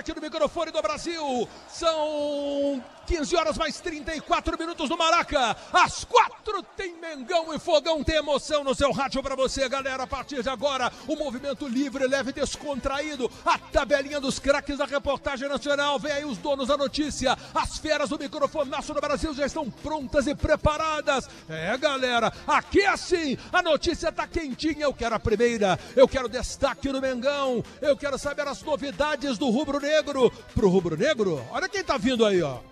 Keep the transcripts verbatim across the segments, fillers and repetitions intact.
aqui no microfone do Brasil. São quinze horas mais trinta e quatro minutos no Maraca. Às quatro tem Mengão e Fogão, tem emoção no seu rádio pra você, galera. A partir de agora, o movimento livre, leve e descontraído. A tabelinha dos craques da reportagem nacional. Vem aí os donos da notícia. As feras do microfonaço do Brasil já estão prontas e preparadas. É, galera, aqui é assim, a notícia tá quentinha. Eu quero a primeira, eu quero destaque do Mengão. Eu quero saber as novidades do rubro-negro. Pro rubro-negro, olha quem tá vindo aí, ó.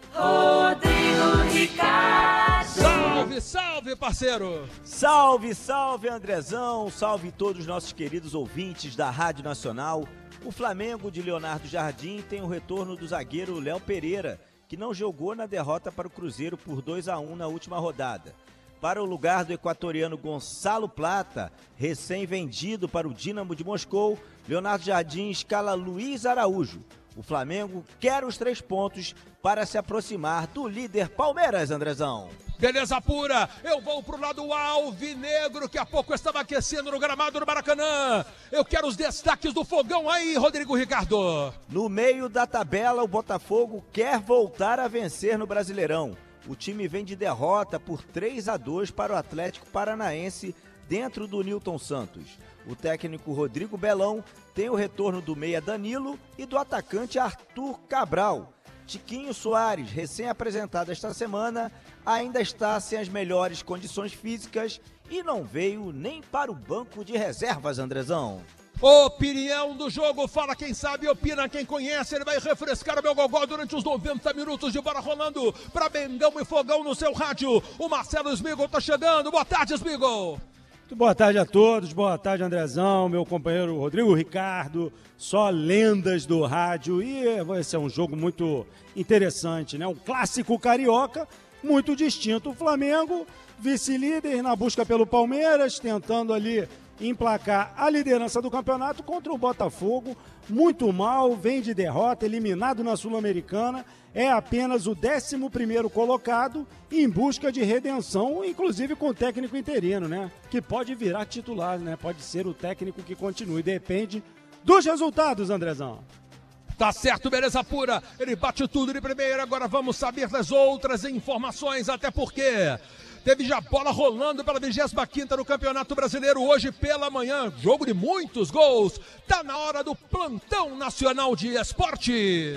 Rodrigo Ricardo. Salve, salve, parceiro. Salve, salve, Andrezão. Salve todos os nossos queridos ouvintes da Rádio Nacional. O Flamengo de Leonardo Jardim tem o retorno do zagueiro Léo Pereira, que não jogou na derrota para o Cruzeiro por dois a um na última rodada. Para o lugar do equatoriano Gonçalo Plata, recém-vendido para o Dínamo de Moscou, Leonardo Jardim escala Luiz Araújo. O Flamengo quer os três pontos para se aproximar do líder Palmeiras, Andrezão. Beleza pura, eu vou pro lado alvinegro, que há pouco estava aquecendo no gramado do Maracanã. Eu quero os destaques do Fogão aí, Rodrigo Ricardo. No meio da tabela, o Botafogo quer voltar a vencer no Brasileirão. O time vem de derrota por três a dois para o Atlético Paranaense dentro do Nilton Santos. O técnico Rodrigo Belão tem o retorno do meia Danilo e do atacante Arthur Cabral. Tiquinho Soares, recém-apresentado esta semana, ainda está sem as melhores condições físicas e não veio nem para o banco de reservas, Andrezão. Opinião do jogo, fala quem sabe, opina quem conhece. Ele vai refrescar o meu gogó durante os noventa minutos de bola rolando para Mengão e Fogão no seu rádio. O Marcelo Smigol tá chegando. Boa tarde, Smigol. Muito boa tarde a todos, boa tarde, Andrezão, meu companheiro Rodrigo Ricardo, só lendas do rádio, e vai ser um jogo muito interessante, né? Um clássico carioca, muito distinto. O Flamengo, vice-líder na busca pelo Palmeiras, tentando ali emplacar a liderança do campeonato contra o Botafogo, muito mal, vem de derrota, eliminado na Sul-Americana, é apenas o décimo primeiro colocado em busca de redenção, inclusive com o técnico interino, né? Que pode virar titular, né? Pode ser o técnico que continue, depende dos resultados, Andrezão. Tá certo, beleza pura. Ele bate tudo de primeira, agora vamos saber das outras informações, até porque teve já bola rolando pela vigésima quinta no Campeonato Brasileiro hoje pela manhã. Jogo de muitos gols. Tá na hora do Plantão Nacional de Esporte.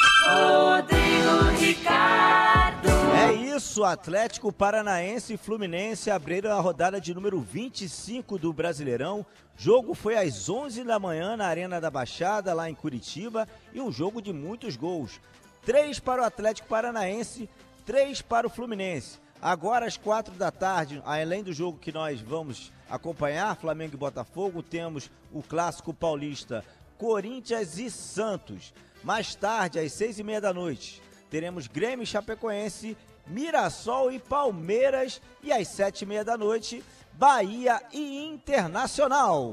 Rodrigo Ricardo. É isso, Atlético Paranaense e Fluminense abriram a rodada de número vinte e cinco do Brasileirão. Jogo foi às onze da manhã na Arena da Baixada, lá em Curitiba, e um jogo de muitos gols. Três para o Atlético Paranaense, três para o Fluminense. Agora às quatro da tarde, além do jogo que nós vamos acompanhar, Flamengo e Botafogo, temos o Clássico Paulista, Corinthians e Santos. Mais tarde, às seis e meia da noite, teremos Grêmio e Chapecoense, Mirassol e Palmeiras, e às sete e meia da noite, Bahia e Internacional.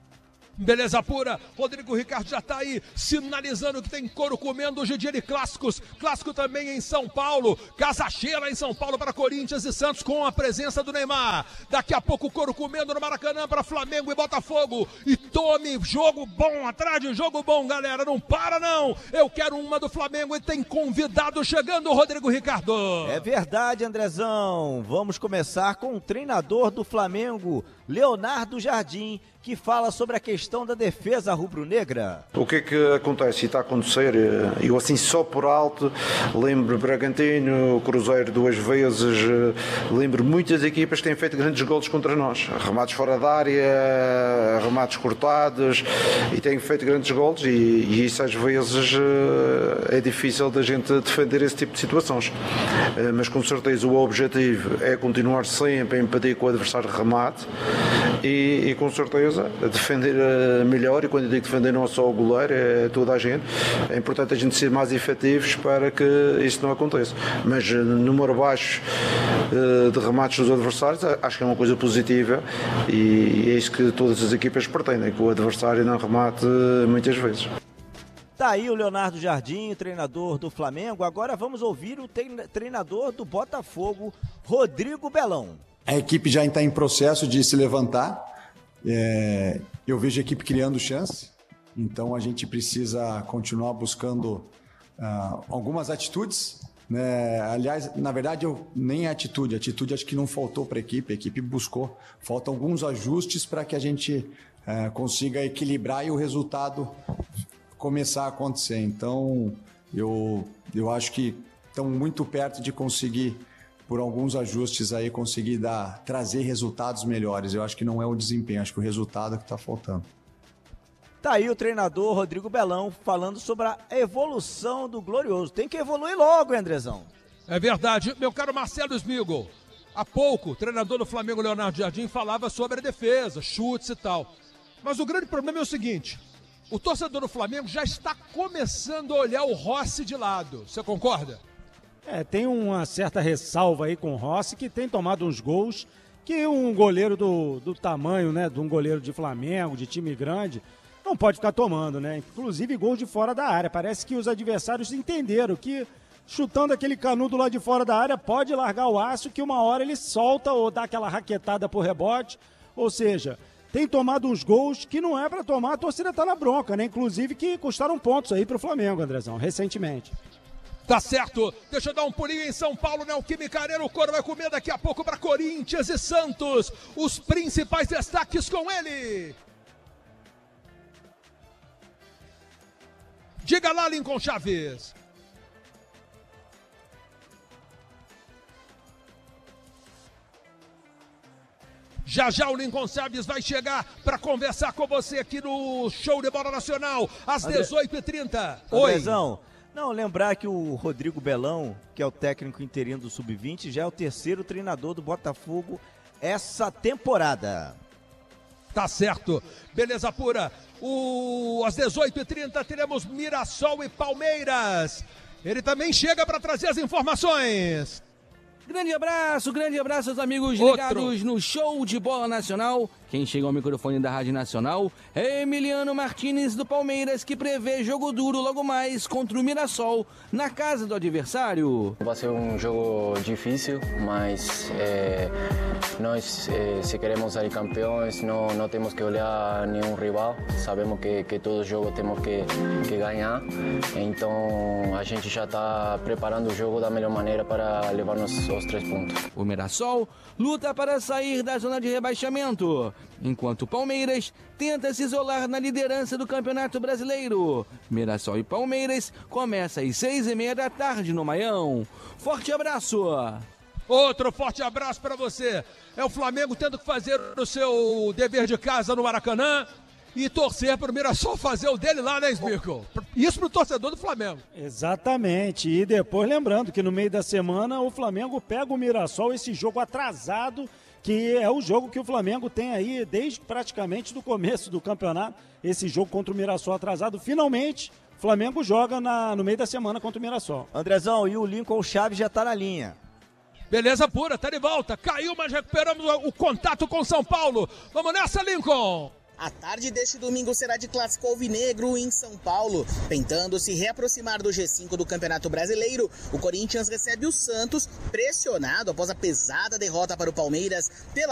Beleza pura, Rodrigo Ricardo já tá aí sinalizando que tem couro comendo hoje, dia de clássicos, clássico também em São Paulo, casa cheia lá em São Paulo para Corinthians e Santos com a presença do Neymar. Daqui a pouco couro comendo no Maracanã para Flamengo e Botafogo, e tome jogo bom atrás de jogo bom, galera, não para não, eu quero uma do Flamengo e tem convidado chegando, Rodrigo Ricardo. É verdade, Andrezão, vamos começar com o treinador do Flamengo, Leonardo Jardim, que fala sobre a questão da defesa rubro-negra. O que é que acontece e está a acontecer? Eu assim só por alto lembro Bragantino, Cruzeiro duas vezes, lembro muitas equipas que têm feito grandes golos contra nós, remates fora da área, remates cortados, e têm feito grandes golos, e, e isso às vezes é difícil da gente defender esse tipo de situações, mas com certeza o objetivo é continuar sempre a impedir que o adversário remate, e, e com certeza defender melhor, e quando eu digo defender não é só o goleiro, é toda a gente. É importante a gente ser mais efetivos para que isso não aconteça, mas número baixo de remates dos adversários acho que é uma coisa positiva, e é isso que todas as equipas pretendem, que o adversário não remate muitas vezes. Tá aí o Leonardo Jardim, treinador do Flamengo. Agora vamos ouvir o treinador do Botafogo, Rodrigo Belão. A equipe já está em processo de se levantar. É, eu vejo a equipe criando chance, Então a gente precisa continuar buscando uh, algumas atitudes, né? Aliás, na verdade, eu, nem a atitude, a atitude acho que não faltou para a equipe, a equipe buscou. Faltam alguns ajustes para que a gente uh, consiga equilibrar e o resultado começar a acontecer. Então eu, eu acho que estamos muito perto de conseguir, por alguns ajustes aí, conseguir dar, trazer resultados melhores. Eu acho que não é o desempenho, acho que o resultado é que está faltando. Tá aí o treinador Rodrigo Belão falando sobre a evolução do Glorioso. Tem que evoluir logo, hein, Andrezão? É verdade. Meu caro Marcelo Smigol, há pouco o treinador do Flamengo, Leonardo Jardim, falava sobre a defesa, chutes e tal. Mas o grande problema é o seguinte, o torcedor do Flamengo já está começando a olhar o Rossi de lado. Você concorda? É, tem uma certa ressalva aí com o Rossi, que tem tomado uns gols que um goleiro do, do tamanho, né, de um goleiro de Flamengo, de time grande, não pode ficar tomando, né? Inclusive gols de fora da área. Parece que os adversários entenderam que chutando aquele canudo lá de fora da área pode largar o aço, que uma hora ele solta ou dá aquela raquetada por rebote. Ou seja, tem tomado uns gols que não é para tomar, a torcida tá na bronca, né? Inclusive que custaram pontos aí pro Flamengo, Andrezão, recentemente. Tá certo, deixa eu dar um pulinho em São Paulo, Neoquímica Arena, o Coro vai comer daqui a pouco para Corinthians e Santos, os principais destaques com ele. Diga lá, Lincoln Chaves. Já já o Lincoln Chaves vai chegar para conversar com você aqui no Show de Bola Nacional, às André... dezoito e trinta. Oi. Andrezão, não, lembrar que o Rodrigo Belão, que é o técnico interino do sub vinte, já é o terceiro treinador do Botafogo essa temporada. Tá certo. Beleza pura. O... Às dezoito e trinta teremos Mirassol e Palmeiras. Ele também chega para trazer as informações. Grande abraço, grande abraço aos amigos Outro. ligados no Show de Bola Nacional. Quem chega ao microfone da Rádio Nacional é Emiliano Martínez do Palmeiras, que prevê jogo duro logo mais contra o Mirassol na casa do adversário. Vai ser um jogo difícil, mas é, nós, é, se queremos sair campeões, não, não temos que olhar nenhum rival. Sabemos que, que todo jogo temos que, que ganhar, então a gente já está preparando o jogo da melhor maneira para levar-nos os três pontos. O Mirassol luta para sair da zona de rebaixamento, enquanto o Palmeiras tenta se isolar na liderança do Campeonato Brasileiro. Mirassol e Palmeiras começa às seis e meia da tarde no Maião. Forte abraço! Outro forte abraço para você. É o Flamengo tendo que fazer o seu dever de casa no Maracanã e torcer para o Mirassol fazer o dele lá, né, Smigol? Isso pro torcedor do Flamengo. Exatamente. E depois lembrando que no meio da semana o Flamengo pega o Mirassol, esse jogo atrasado, que é o jogo que o Flamengo tem aí desde praticamente do começo do campeonato. Esse jogo contra o Mirassol atrasado, finalmente o Flamengo joga na, no meio da semana contra o Mirassol. Andrezão, e o Lincoln Chaves já tá na linha. Beleza pura, tá de volta. Caiu, mas recuperamos o, o contato com São Paulo. Vamos nessa, Lincoln! A tarde deste domingo será de clássico alvinegro em São Paulo. Tentando se reaproximar do G cinco do Campeonato Brasileiro, o Corinthians recebe o Santos, pressionado após a pesada derrota para o Palmeiras pela